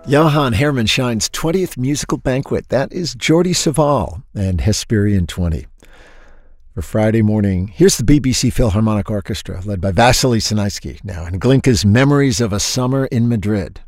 Johann Hermann Schein's 20th musical banquet. That is Jordi Savall and Hesperian 20. For Friday morning, here's the BBC Philharmonic Orchestra, led by Vasily Sinaisky, now in Glinka's Memories of a Summer in Madrid.